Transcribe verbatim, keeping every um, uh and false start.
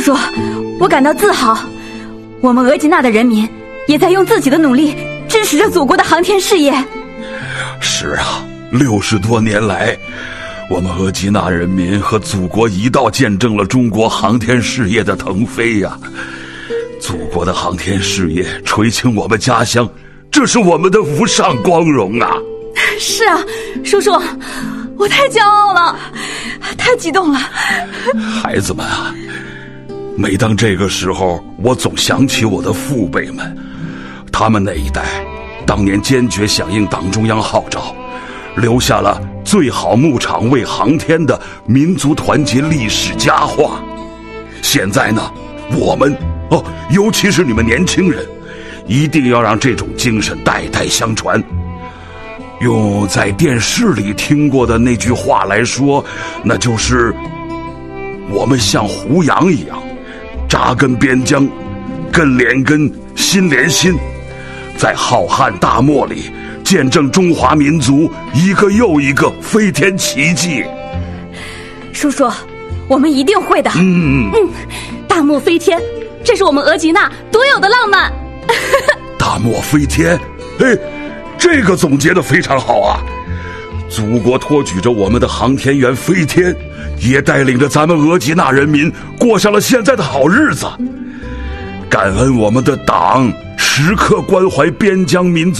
叔，我感到自豪，我们额济纳的人民也在用自己的努力支持着祖国的航天事业。 是啊，六十多年来，我们额济纳人民和祖国一道见证了中国航天事业的腾飞呀、啊！祖国的航天事业垂青我们家乡，这是我们的无上光荣啊！ 是啊，叔叔，我太骄傲了，太激动了。 孩子们啊，每当这个时候，我总想起我的父辈们，他们那一代当年坚决响应党中央号召，留下了最好牧场为航天的民族团结历史佳话。现在呢，我们哦，尤其是你们年轻人，一定要让这种精神代代相传。用在电视里听过的那句话来说，那就是我们像胡杨一样扎根边疆，根连根，心连心，在浩瀚大漠里见证中华民族一个又一个飞天奇迹。 叔叔，我们一定会的。 嗯嗯，大漠飞天，这是我们额济纳独有的浪漫。 大漠飞天，哎，这个总结得非常好啊！祖国托举着我们的航天员飞天，也带领着咱们额济纳人民过上了现在的好日子。感恩我们的党时刻关怀边疆民族。